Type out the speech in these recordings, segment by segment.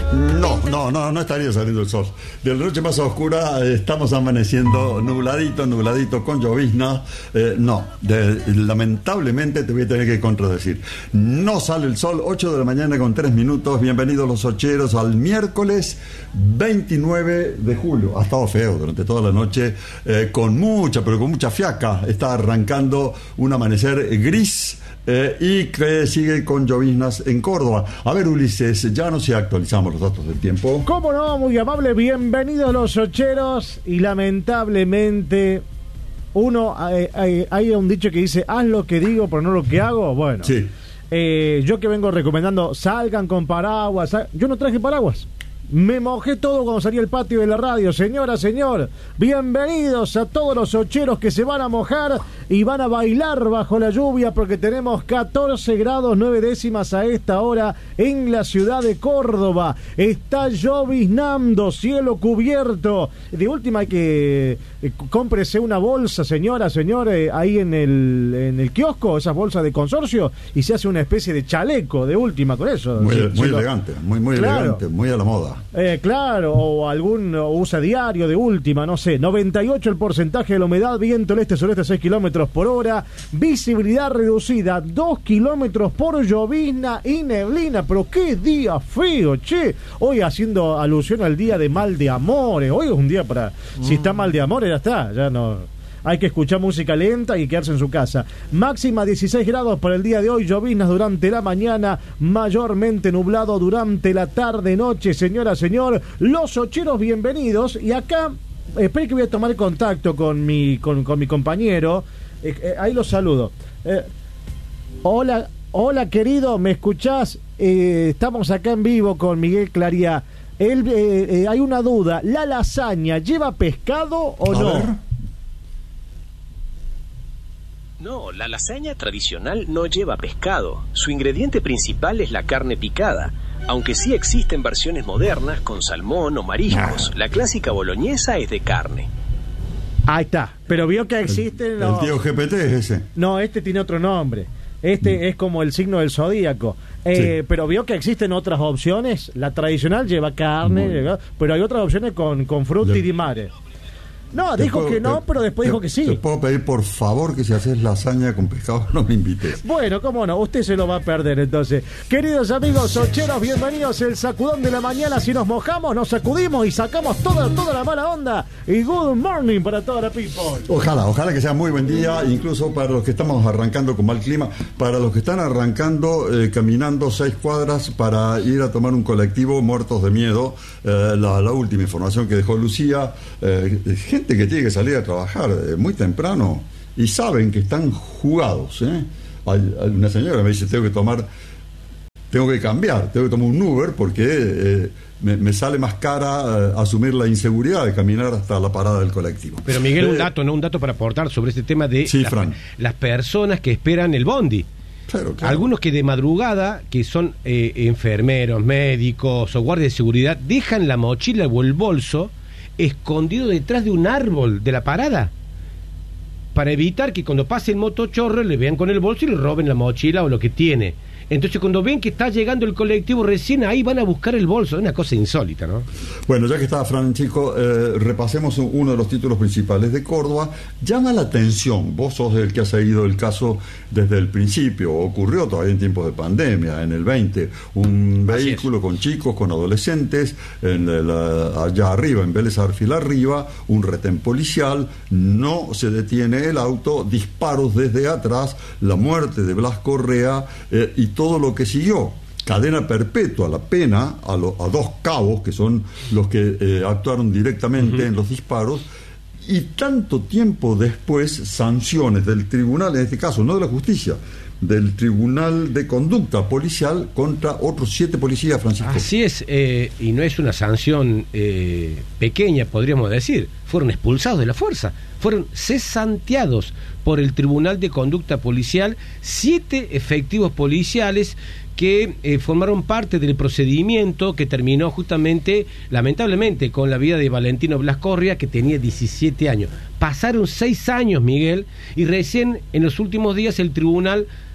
No estaría saliendo el sol. De la noche más oscura estamos amaneciendo nubladito, con llovizna. Lamentablemente te voy a tener que contradecir. No sale el sol, 8 de la mañana con 3 minutos. Bienvenidos los ocheros al miércoles 29 de julio. Ha estado feo durante toda la noche, con mucha fiaca. Está arrancando un amanecer gris. Y que sigue con lloviznas en Córdoba. A ver, Ulises, ya no se actualizamos los datos del tiempo. ¿Cómo no? Muy amable, bienvenidos los ocheros. Y lamentablemente hay un dicho que dice: haz lo que digo pero no lo que hago. Bueno, sí. Yo que vengo recomendando, salgan con paraguas. Yo no traje paraguas. Me mojé todo cuando salí al patio de la radio. Señora, señor, bienvenidos a todos los ocheros que se van a mojar y van a bailar bajo la lluvia, porque tenemos 14 grados 9 décimas a esta hora en la ciudad de Córdoba. Está lloviznando, cielo cubierto. De última hay que cómprese una bolsa, señora, señor, ahí en el kiosco, esas bolsas de consorcio, y se hace una especie de chaleco de última con eso. Muy elegante, muy claro. Elegante, muy a la moda. Claro, o algún usa diario de última, no sé. 98 el porcentaje de la humedad, viento del este-sureste 6 kilómetros por hora, visibilidad reducida 2 kilómetros por llovizna y neblina. Pero qué día feo, che. Hoy haciendo alusión al día de mal de amores. Hoy es un día para, si está mal de amores, ya está, ya no. Hay que escuchar música lenta y quedarse en su casa. Máxima 16 grados para el día de hoy. Lloviznas durante la mañana, mayormente nublado durante la tarde-noche. Señora, señor, los ocheros, bienvenidos. Y acá, espere que voy a tomar contacto con mi compañero. Ahí lo saludo. Hola, querido, ¿me escuchás? Estamos acá en vivo con Miguel Claría. Hay una duda. ¿La lasaña lleva pescado o no? Ver. No, la lasaña tradicional no lleva pescado. Su ingrediente principal es la carne picada, aunque sí existen versiones modernas con salmón o mariscos. La clásica boloñesa es de carne. Ahí está, pero vio que existen... El tío GPT es ese. No, este tiene otro nombre. Es como el signo del zodíaco. Sí. Pero vio que existen otras opciones. La tradicional lleva carne, pero hay otras opciones con frutti di mare. No, dijo que no, pero después dijo que sí. Te puedo pedir, por favor, que si haces lasaña con pescado no me invites. Bueno, cómo no, usted se lo va a perder entonces. Queridos amigos ocheros, bienvenidos al sacudón de la mañana. Si nos mojamos, nos sacudimos y sacamos toda la mala onda. Y good morning para toda la people. Ojalá que sea muy buen día, incluso para los que estamos arrancando con mal clima, para los que están arrancando caminando 6 cuadras para ir a tomar un colectivo, muertos de miedo. La última información que dejó Lucía, gente que tiene que salir a trabajar muy temprano y saben que están jugados. Hay una señora me dice: tengo que tomar un Uber porque me sale más cara asumir la inseguridad de caminar hasta la parada del colectivo. Pero Miguel, un dato para aportar sobre este tema de las personas que esperan el bondi. Claro. Algunos que de madrugada, que son enfermeros, médicos o guardias de seguridad, dejan la mochila o el bolso escondido detrás de un árbol de la parada para evitar que cuando pase el motochorro le vean con el bolso y le roben la mochila o lo que tiene. Entonces cuando ven que está llegando el colectivo, recién ahí van a buscar el bolso. Es una cosa insólita, ¿no? Bueno, ya que está Francisco, repasemos uno de los títulos principales de Córdoba. Llama la atención, vos sos el que ha seguido el caso desde el principio. Ocurrió todavía en tiempos de pandemia, en el 20, un vehículo con chicos, con adolescentes, allá arriba, en Vélez Arfiel arriba, un retén policial, no se detiene el auto, disparos desde atrás, la muerte de Blas Correa y todo lo que siguió. Cadena perpetua, la pena a 2 cabos, que son los que actuaron directamente en los disparos, y tanto tiempo después sanciones del tribunal, en este caso no de la justicia, del Tribunal de Conducta Policial contra otros 7 policías, Francisco. Así es, y no es una sanción pequeña, podríamos decir. Fueron expulsados de la fuerza, fueron cesanteados por el Tribunal de Conducta Policial 7 efectivos policiales que formaron parte del procedimiento que terminó justamente, lamentablemente, con la vida de Valentino Blas Correa, que tenía 17 años. Pasaron 6 años, Miguel, y recién en los últimos días el tribunal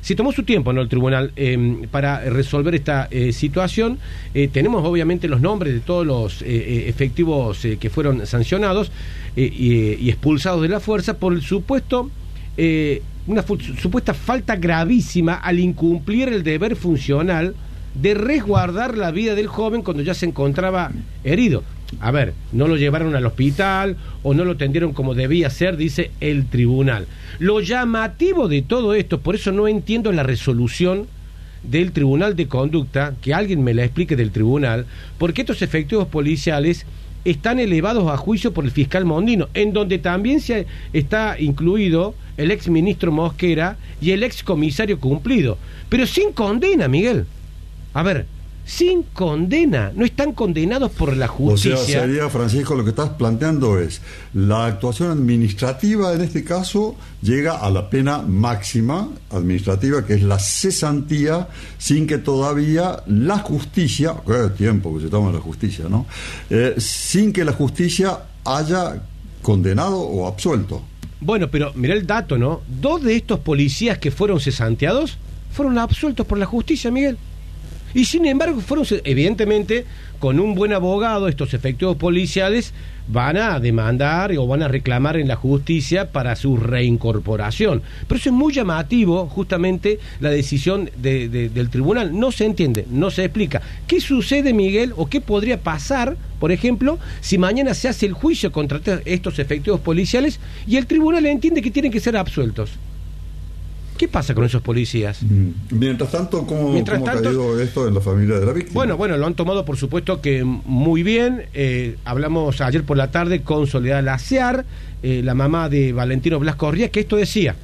se tomó su tiempo, ¿no?, el tribunal para resolver esta situación. Tenemos obviamente los nombres de todos los efectivos que fueron sancionados y expulsados de la fuerza por el supuesto una supuesta falta gravísima al incumplir el deber funcional de resguardar la vida del joven cuando ya se encontraba herido. A ver, no lo llevaron al hospital o no lo atendieron como debía ser, dice el tribunal. Lo llamativo de todo esto, por eso no entiendo la resolución del Tribunal de Conducta, que alguien me la explique del tribunal, porque estos efectivos policiales están elevados a juicio por el fiscal Mondino, en donde también está incluido el ex ministro Mosquera y el ex comisario Cumplido, pero sin condena, Miguel. A ver, sin condena, no están condenados por la justicia. O sea, sería, Francisco, lo que estás planteando es la actuación administrativa, en este caso, llega a la pena máxima administrativa, que es la cesantía, sin que todavía la justicia, qué tiempo que se toma la justicia, ¿no? Sin que la justicia haya condenado o absuelto. Bueno, pero mirá el dato, ¿no? 2 de estos policías que fueron cesanteados fueron absueltos por la justicia, Miguel. Y sin embargo, evidentemente, con un buen abogado, estos efectivos policiales van a demandar o van a reclamar en la justicia para su reincorporación. Pero eso es muy llamativo, justamente, la decisión del tribunal. No se entiende, no se explica. ¿Qué sucede, Miguel, o qué podría pasar, por ejemplo, si mañana se hace el juicio contra estos efectivos policiales y el tribunal entiende que tienen que ser absueltos? ¿Qué pasa con esos policías? Mientras tanto, ¿cómo ha caído esto en la familia de la víctima? Bueno, lo han tomado, por supuesto, que muy bien. Hablamos ayer por la tarde con Soledad Laciar, la mamá de Valentino Blas Corría, que esto decía.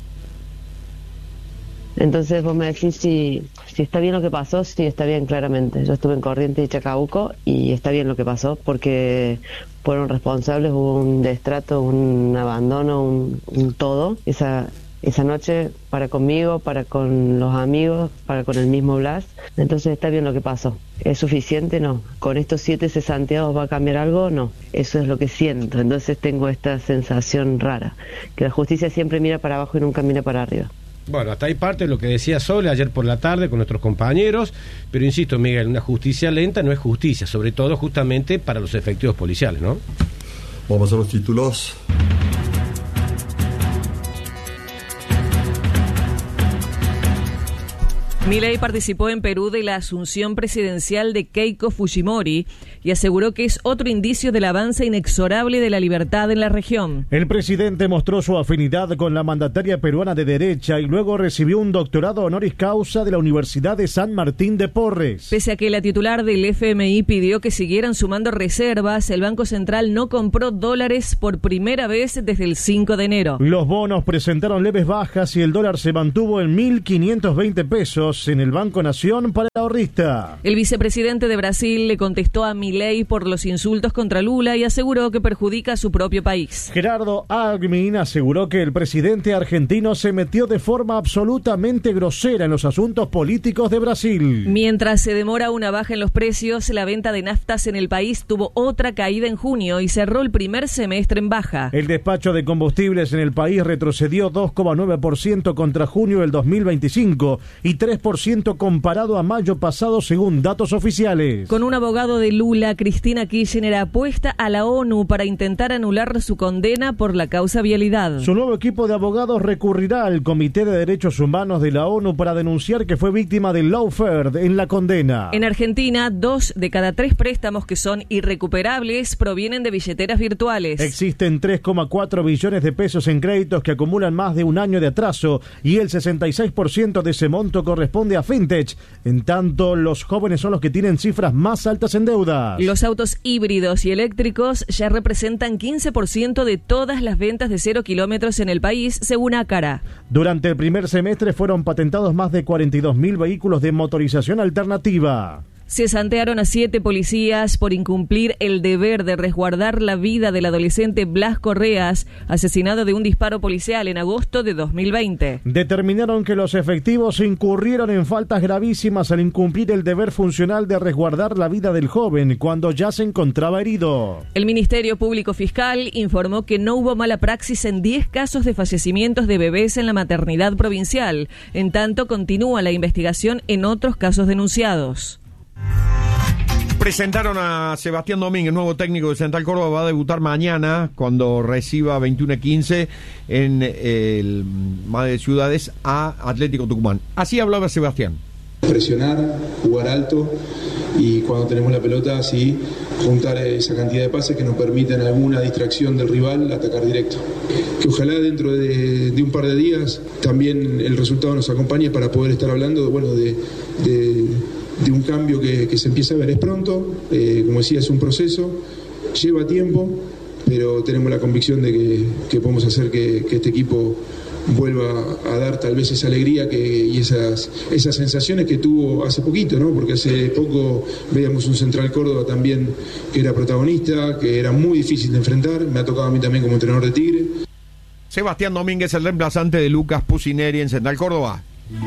Entonces vos me decís si está bien lo que pasó. Sí, está bien, claramente. Yo estuve en Corrientes y Chacabuco y está bien lo que pasó, porque fueron responsables, hubo un destrato, un abandono, un todo. Esa noche, para conmigo, para con los amigos, para con el mismo Blas. Entonces está bien lo que pasó. ¿Es suficiente? No. ¿Con estos 7 cesanteados va a cambiar algo? No. Eso es lo que siento. Entonces tengo esta sensación rara, que la justicia siempre mira para abajo y nunca mira para arriba. Bueno, hasta ahí parte de lo que decía Sole ayer por la tarde con nuestros compañeros, pero insisto, Miguel, una justicia lenta no es justicia, sobre todo justamente para los efectivos policiales, ¿no? Vamos a los títulos. Milei participó en Perú de la asunción presidencial de Keiko Fujimori y aseguró que es otro indicio del avance inexorable de la libertad en la región. El presidente mostró su afinidad con la mandataria peruana de derecha y luego recibió un doctorado honoris causa de la Universidad de San Martín de Porres. Pese a que la titular del FMI pidió que siguieran sumando reservas, el Banco Central no compró dólares por primera vez desde el 5 de enero. Los bonos presentaron leves bajas y el dólar se mantuvo en 1.520 pesos en el Banco Nación para el ahorrista. El vicepresidente de Brasil le contestó a Milei por los insultos contra Lula y aseguró que perjudica a su propio país. Gerardo Alckmin aseguró que el presidente argentino se metió de forma absolutamente grosera en los asuntos políticos de Brasil. Mientras se demora una baja en los precios, la venta de naftas en el país tuvo otra caída en junio y cerró el primer semestre en baja. El despacho de combustibles en el país retrocedió 2,9% contra junio del 2025 y 3% comparado a mayo pasado, según datos oficiales. Con un abogado de Lula, Cristina Kirchner apuesta a la ONU para intentar anular su condena por la causa vialidad. Su nuevo equipo de abogados recurrirá al Comité de Derechos Humanos de la ONU para denunciar que fue víctima del lawfare en la condena. En Argentina, 2 de cada 3 préstamos que son irrecuperables provienen de billeteras virtuales. Existen 3,4 billones de pesos en créditos que acumulan más de un año de atraso y el 66% de ese monto corresponde a fintech. En tanto, los jóvenes son los que tienen cifras más altas en deudas. Los autos híbridos y eléctricos ya representan 15% de todas las ventas de 0 kilómetros en el país, según Ácara. Durante el primer semestre fueron patentados más de 42.000 vehículos de motorización alternativa. Cesantearon a 7 policías por incumplir el deber de resguardar la vida del adolescente Blas Correas, asesinado de un disparo policial en agosto de 2020. Determinaron que los efectivos incurrieron en faltas gravísimas al incumplir el deber funcional de resguardar la vida del joven cuando ya se encontraba herido. El Ministerio Público Fiscal informó que no hubo mala praxis en 10 casos de fallecimientos de bebés en la maternidad provincial. En tanto, continúa la investigación en otros casos denunciados. Presentaron a Sebastián Domínguez, nuevo técnico de Central Córdoba, va a debutar mañana cuando reciba 21:15 en el Madre de Ciudades a Atlético Tucumán. Así hablaba Sebastián. Presionar, jugar alto y cuando tenemos la pelota así juntar esa cantidad de pases que nos permitan alguna distracción del rival atacar directo. Que ojalá dentro de un par de días también el resultado nos acompañe para poder estar hablando de un cambio que se empieza a ver. Es pronto, como decía, es un proceso, lleva tiempo, pero tenemos la convicción de que podemos hacer que este equipo vuelva a dar tal vez esa alegría y esas sensaciones que tuvo hace poquito, ¿no? Porque hace poco veíamos un Central Córdoba también que era protagonista, que era muy difícil de enfrentar. Me ha tocado a mí también como entrenador de Tigre. Sebastián Domínguez, el reemplazante de Lucas Pusineri en Central Córdoba.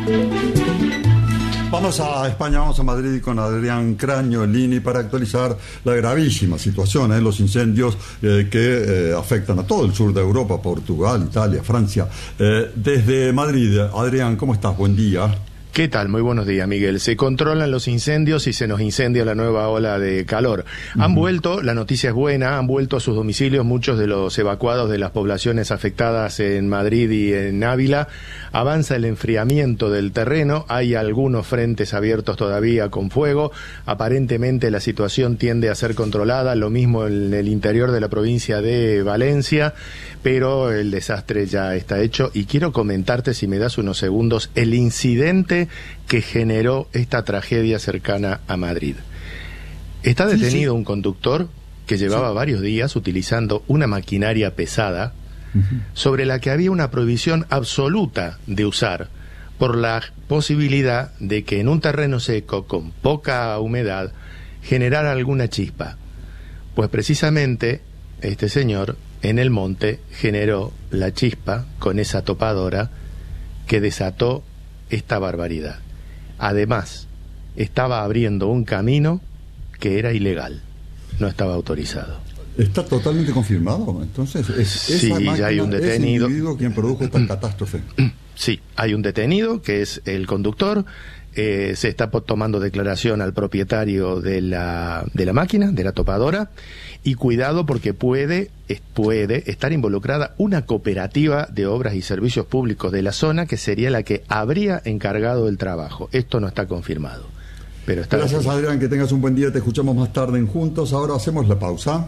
Vamos a España, vamos a Madrid con Adrián Craño, el Lini, para actualizar la gravísima situación, los incendios que afectan a todo el sur de Europa, Portugal, Italia, Francia. Desde Madrid, Adrián, ¿cómo estás? Buen día. ¿Qué tal? Muy buenos días, Miguel. Se controlan los incendios y se nos incendia la nueva ola de calor. Han vuelto, la noticia es buena, han vuelto a sus domicilios muchos de los evacuados de las poblaciones afectadas en Madrid y en Ávila. Avanza el enfriamiento del terreno, hay algunos frentes abiertos todavía con fuego. Aparentemente la situación tiende a ser controlada, lo mismo en el interior de la provincia de Valencia, pero el desastre ya está hecho. Y quiero comentarte, si me das unos segundos, el incidente que generó esta tragedia cercana a Madrid. Está detenido un conductor que llevaba varios días utilizando una maquinaria pesada sobre la que había una prohibición absoluta de usar por la posibilidad de que en un terreno seco con poca humedad generara alguna chispa. Pues precisamente este señor en el monte generó la chispa con esa topadora que desató esta barbaridad. Además, estaba abriendo un camino que era ilegal, no estaba autorizado. ¿Está totalmente confirmado? Entonces, sí, ya hay un detenido. ¿Es el individuo quien produjo esta catástrofe? Sí, hay un detenido que es el conductor. Se está tomando declaración al propietario de la máquina, de la topadora, y cuidado porque puede estar involucrada una cooperativa de obras y servicios públicos de la zona que sería la que habría encargado el trabajo. Esto no está confirmado, pero está. Gracias, Adrián, que tengas un buen día, te escuchamos más tarde en Juntos. Ahora hacemos la pausa.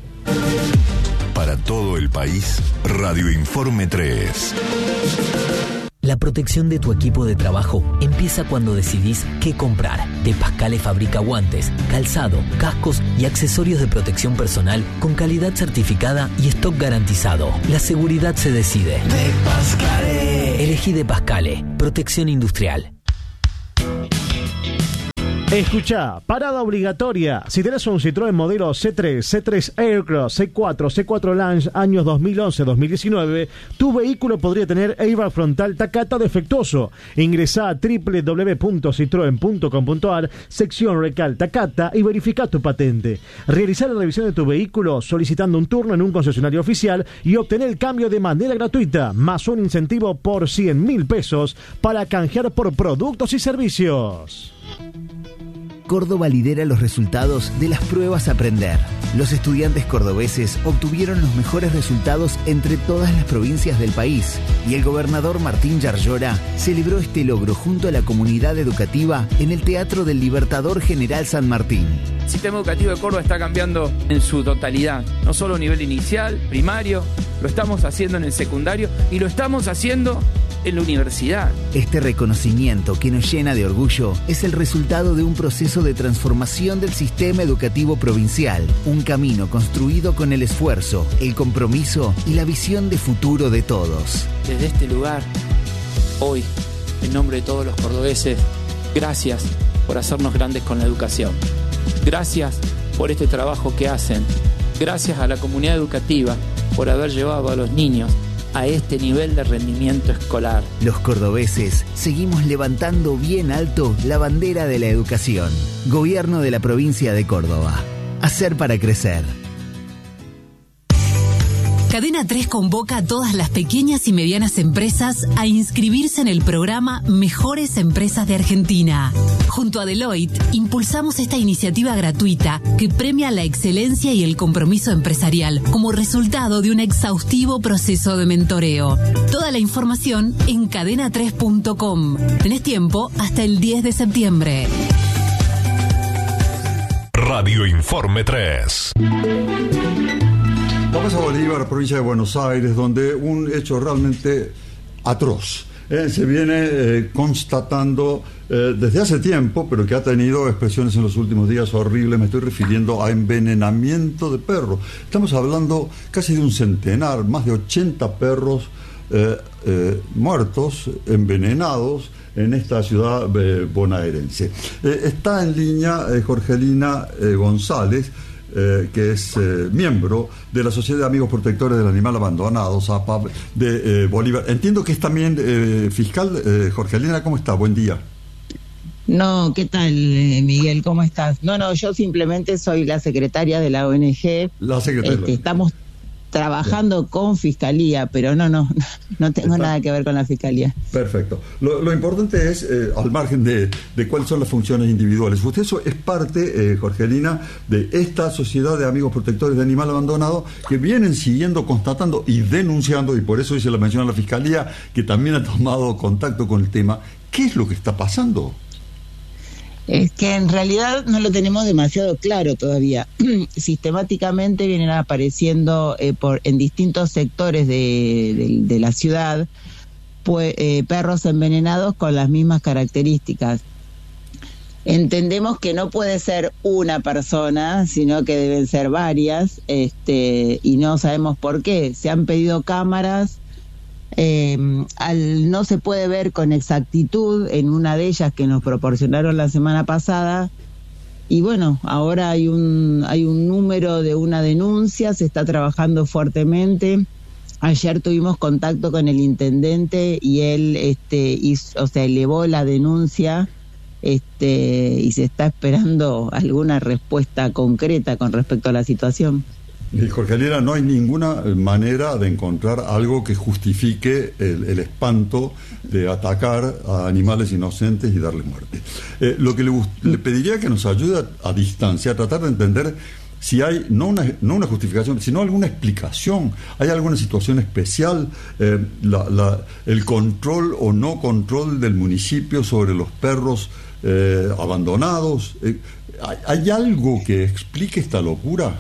Para todo el país, Radio Informe 3. La protección de tu equipo de trabajo empieza cuando decidís qué comprar. De Pascale fabrica guantes, calzado, cascos y accesorios de protección personal con calidad certificada y stock garantizado. La seguridad se decide. De Pascale. Elegí De Pascale. Protección industrial. Escuchá, parada obligatoria. Si tenés un Citroën modelo C3, C3 Aircross, C4, C4 Lounge, años 2011-2019, tu vehículo podría tener airbag frontal Takata defectuoso. Ingresá a www.citroen.com.ar, sección Recal Takata y verifica tu patente. Realizar la revisión de tu vehículo solicitando un turno en un concesionario oficial y obtener el cambio de manera gratuita, más un incentivo por 100.000 pesos para canjear por productos y servicios. Córdoba lidera los resultados de las pruebas Aprender. Los estudiantes cordobeses obtuvieron los mejores resultados entre todas las provincias del país y el gobernador Martín Yarlora celebró este logro junto a la comunidad educativa en el Teatro del Libertador General San Martín. El sistema educativo de Córdoba está cambiando en su totalidad, no solo a nivel inicial, primario, lo estamos haciendo en el secundario y lo estamos haciendo en la universidad. Este reconocimiento que nos llena de orgullo es el resultado de un proceso de transformación del sistema educativo provincial, un camino construido con el esfuerzo, el compromiso y la visión de futuro de todos. Desde este lugar, hoy, en nombre de todos los cordobeses, gracias por hacernos grandes con la educación. Gracias por este trabajo que hacen. Gracias a la comunidad educativa por haber llevado a los niños a este nivel de rendimiento escolar. Los cordobeses seguimos levantando bien alto la bandera de la educación. Gobierno de la provincia de Córdoba. Hacer para crecer. Cadena 3 convoca a todas las pequeñas y medianas empresas a inscribirse en el programa Mejores Empresas de Argentina. Junto a Deloitte, impulsamos esta iniciativa gratuita que premia la excelencia y el compromiso empresarial como resultado de un exhaustivo proceso de mentoreo. Toda la información en cadena3.com. Tenés tiempo hasta el 10 de septiembre. Radio Informe 3. Vamos a Bolívar, provincia de Buenos Aires, donde un hecho realmente atroz se viene constatando desde hace tiempo, pero que ha tenido expresiones en los últimos días horribles. Me estoy refiriendo a envenenamiento de perros. Estamos hablando casi de un centenar, más de 80 perros muertos, envenenados en esta ciudad bonaerense. Está en línea Jorgelina González, que es miembro de la Sociedad de Amigos Protectores del Animal Abandonado, APAB, de Bolívar. Entiendo que es también fiscal. Jorgelina, ¿cómo está? Buen día. No, ¿qué tal, Miguel? ¿Cómo estás? No, yo simplemente soy la secretaria de la ONG. La secretaria. Estamos trabajando con Fiscalía, pero no tengo nada que ver con la Fiscalía. Perfecto. Lo importante es, al margen de cuáles son las funciones individuales, usted es parte, Jorgelina, de esta Sociedad de Amigos Protectores de Animal Abandonado, que vienen siguiendo, constatando y denunciando, y por eso hice la mención a la Fiscalía, que también ha tomado contacto con el tema. ¿Qué es lo que está pasando? Es que en realidad no lo tenemos demasiado claro todavía. Sistemáticamente vienen apareciendo en distintos sectores de la ciudad perros envenenados con las mismas características. Entendemos que no puede ser una persona, sino que deben ser varias, y no sabemos por qué. Se han pedido cámaras. No se puede ver con exactitud en una de ellas que nos proporcionaron la semana pasada, y bueno, ahora hay un número de una denuncia, se está trabajando fuertemente. Ayer tuvimos contacto con el intendente y él elevó la denuncia, y se está esperando alguna respuesta concreta con respecto a la situación. Jorgelina, no hay ninguna manera de encontrar algo que justifique el espanto de atacar a animales inocentes y darles muerte. Lo que le pediría que nos ayude a distancia, a tratar de entender si hay, no una justificación, sino alguna explicación. ¿Hay alguna situación especial? El control o no control del municipio sobre los perros abandonados. ¿Hay algo que explique esta locura?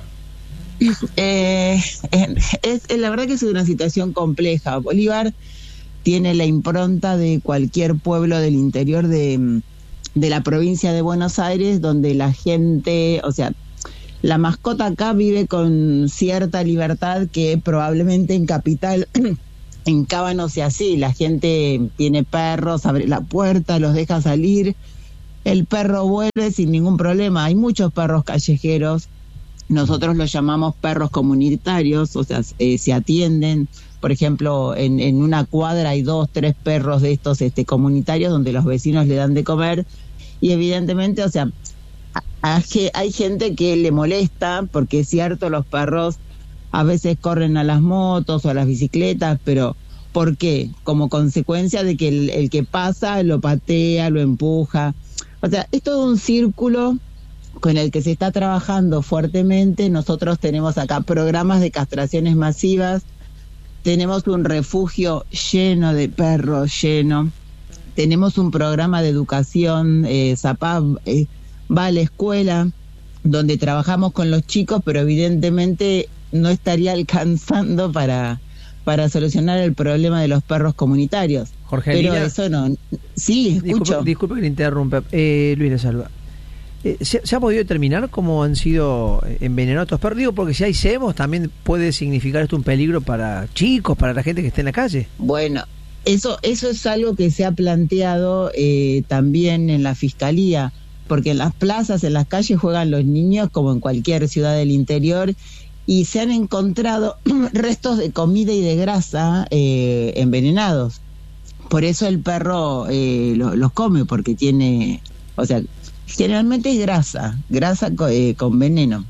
La verdad que es una situación compleja. Bolívar tiene la impronta de cualquier pueblo del interior de la provincia de Buenos Aires, donde la gente, la mascota acá vive con cierta libertad que probablemente en Capital, en Cava no sea así. La gente tiene perros, abre la puerta, los deja salir, el perro vuelve sin ningún problema. Hay muchos perros callejeros. Nosotros los llamamos perros comunitarios, se atienden. Por ejemplo, en una cuadra hay 2, 3 perros de estos comunitarios donde los vecinos le dan de comer, y evidentemente, hay gente que le molesta, porque es cierto, los perros a veces corren a las motos o a las bicicletas, pero ¿por qué? Como consecuencia de que el que pasa lo patea, lo empuja. Es todo un círculo con el que se está trabajando fuertemente. Nosotros tenemos acá programas de castraciones masivas, tenemos un refugio lleno de perros, tenemos un programa de educación, ZAPAB va a la escuela, donde trabajamos con los chicos, pero evidentemente no estaría alcanzando para solucionar el problema de los perros comunitarios. Jorgelina, pero eso no. Sí, escucho. Disculpe que le interrumpa. Luis La Salva. ¿Se ha podido determinar cómo han sido envenenados estos perros? Digo, porque si hay cebos, también puede significar esto un peligro para chicos, para la gente que esté en la calle. Bueno, eso es algo que se ha planteado también en la Fiscalía. porque en las plazas, en las calles juegan los niños como en cualquier ciudad del interior, y se han encontrado restos de comida y de grasa envenenados. Por eso el perro los come, porque tiene, o sea, generalmente es grasa con veneno.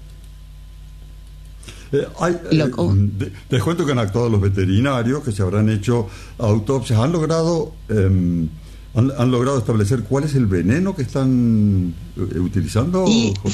Les cuento que han actuado los veterinarios, que se habrán hecho autopsias, han logrado establecer cuál es el veneno que están utilizando. O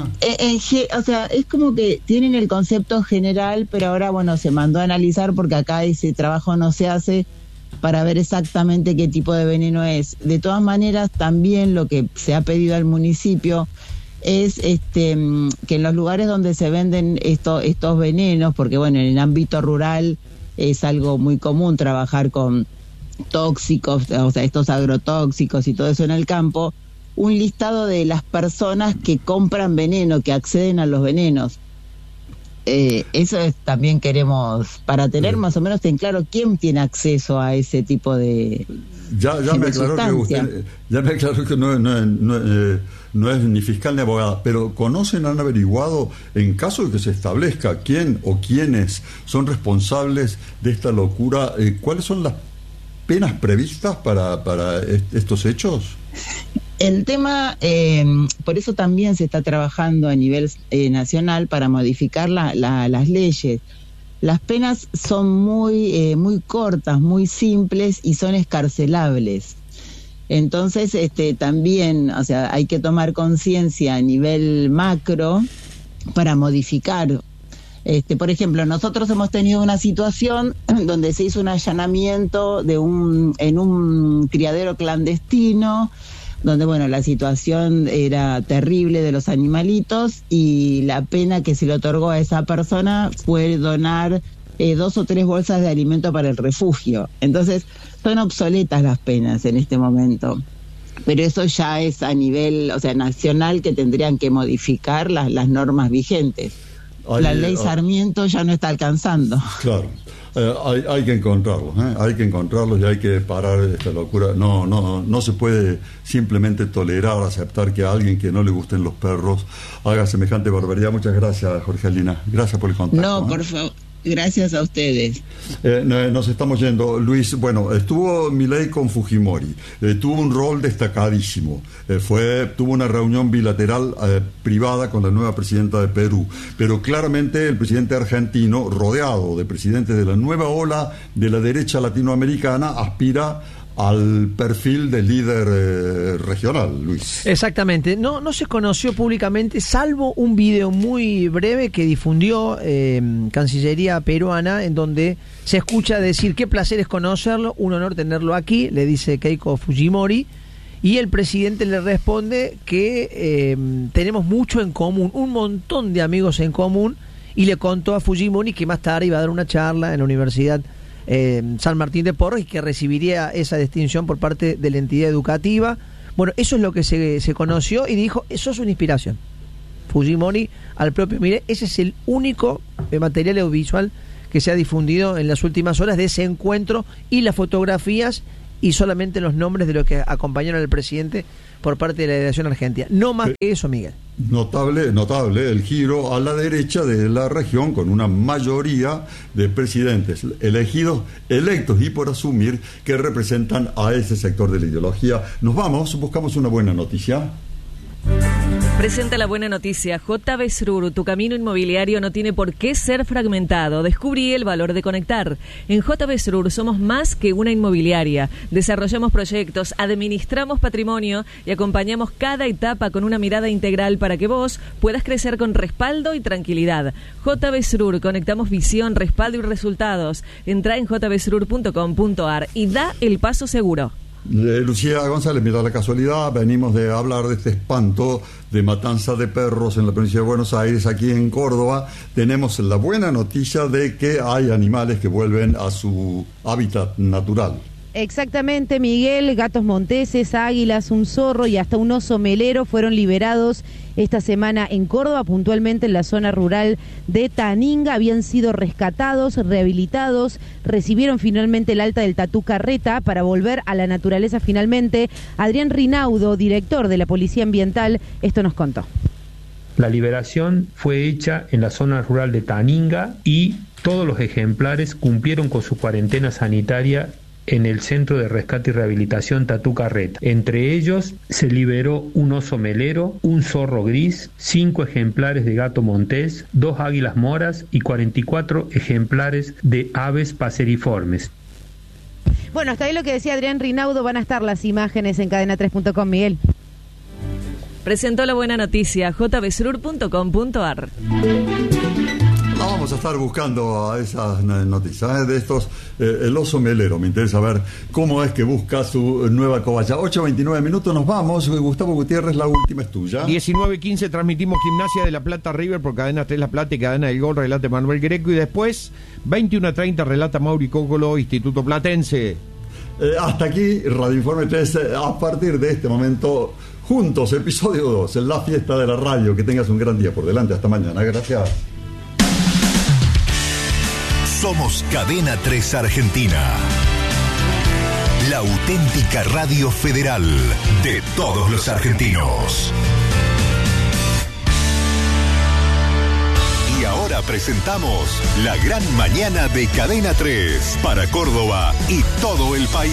sea, es como que tienen el concepto general, pero ahora, bueno, se mandó a analizar porque acá ese trabajo no se hace para ver exactamente qué tipo de veneno es. De todas maneras, también lo que se ha pedido al municipio es que en los lugares donde se venden estos venenos, porque bueno, en el ámbito rural es algo muy común trabajar con tóxicos, o sea, estos agrotóxicos y todo eso en el campo, un listado de las personas que compran veneno, que acceden a los venenos. Eso también queremos, para tener más o menos en claro quién tiene acceso a ese tipo de ya me aclaró que no es ni fiscal ni abogada, pero han averiguado, en caso de que se establezca quién o quiénes son responsables de esta locura, cuáles son las penas previstas para estos hechos? El tema, por eso también se está trabajando a nivel nacional para modificar las leyes. Las penas son muy cortas, muy simples y son excarcelables. Entonces, también, o sea, hay que tomar conciencia a nivel macro para modificar. Por ejemplo, nosotros hemos tenido una situación donde se hizo un allanamiento en un criadero clandestino, donde, bueno, la situación era terrible de los animalitos, y la pena que se le otorgó a esa persona fue donar 2 o 3 bolsas de alimento para el refugio. Entonces, son obsoletas las penas en este momento. Pero eso ya es a nivel, o sea, nacional, que tendrían que modificar las normas vigentes. La ley Sarmiento ya no está alcanzando. Claro. Hay que encontrarlos, hay que encontrarlos y hay que parar esta locura. No se puede simplemente tolerar, aceptar que a alguien que no le gusten los perros haga semejante barbaridad. Muchas gracias, Jorgelina. Gracias por el contacto. No, por favor. Gracias a ustedes. Nos estamos yendo. Luis, bueno, estuvo Milei con Fujimori, tuvo un rol destacadísimo, tuvo una reunión bilateral privada con la nueva presidenta de Perú, pero claramente el presidente argentino, rodeado de presidentes de la nueva ola de la derecha latinoamericana, aspira al perfil de líder regional, Luis. Exactamente. No se conoció públicamente, salvo un video muy breve que difundió Cancillería peruana, en donde se escucha decir: qué placer es conocerlo, un honor tenerlo aquí, le dice Keiko Fujimori, y el presidente le responde que tenemos mucho en común, un montón de amigos en común, y le contó a Fujimori que más tarde iba a dar una charla en la Universidad San Martín de Porres y que recibiría esa distinción por parte de la entidad educativa. Bueno, eso es lo que se conoció, y dijo: eso es una inspiración. Fujimori al propio Milei, ese es el único material audiovisual que se ha difundido en las últimas horas de ese encuentro, y las fotografías y solamente los nombres de los que acompañaron al presidente por parte de la delegación argentina. No más que eso, Miguel. Notable el giro a la derecha de la región, con una mayoría de presidentes electos y por asumir, que representan a ese sector de la ideología. Nos vamos, buscamos una buena noticia. Presenta la buena noticia. JB Srur, tu camino inmobiliario no tiene por qué ser fragmentado. Descubrí el valor de conectar. En JB Srur somos más que una inmobiliaria. Desarrollamos proyectos, administramos patrimonio y acompañamos cada etapa con una mirada integral para que vos puedas crecer con respaldo y tranquilidad. JB Srur, conectamos visión, respaldo y resultados. Entra en jbsrur.com.ar y da el paso seguro. Lucía González, mira la casualidad, venimos de hablar de este espanto de matanza de perros en la provincia de Buenos Aires. Aquí en Córdoba tenemos la buena noticia de que hay animales que vuelven a su hábitat natural. Exactamente, Miguel. Gatos monteses, águilas, un zorro y hasta un oso melero fueron liberados esta semana en Córdoba, puntualmente en la zona rural de Taninga. Habían sido rescatados, rehabilitados, recibieron finalmente el alta del Tatú Carreta para volver a la naturaleza finalmente. Adrián Rinaudo, director de la Policía Ambiental, esto nos contó. La liberación fue hecha en la zona rural de Taninga y todos los ejemplares cumplieron con su cuarentena sanitaria en el Centro de Rescate y Rehabilitación Tatú Carreta. Entre ellos se liberó un oso melero, un zorro gris, 5 ejemplares de gato montés, 2 águilas moras y 44 ejemplares de aves paseriformes. Bueno, hasta ahí lo que decía Adrián Rinaudo. Van a estar las imágenes en cadena3.com, Miguel. Presentó la buena noticia, jbsurur.com.ar. Vamos a estar buscando a esas noticias de estos. El oso melero, me interesa ver cómo es que busca su nueva cobaya. 8:29 minutos, nos vamos. Gustavo Gutiérrez, la última es tuya. 19:15 transmitimos Gimnasia de La Plata River por Cadena 3 La Plata y Cadena del Gol, relata Manuel Greco. Y después, 21:30, relata Mauri Cócolo, Instituto Platense. Hasta aquí, Radio Informe 3. A partir de este momento, juntos, episodio 2, en la fiesta de la radio. Que tengas un gran día por delante. Hasta mañana. Gracias. Somos Cadena 3 Argentina, la auténtica radio federal de todos los argentinos. Y ahora presentamos la gran mañana de Cadena 3 para Córdoba y todo el país.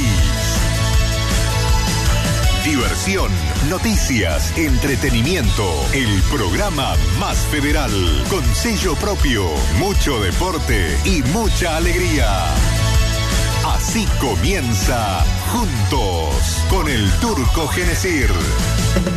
Diversión, noticias, entretenimiento, el programa más federal, con sello propio, mucho deporte y mucha alegría. Así comienza Juntos con el Turco Genesir.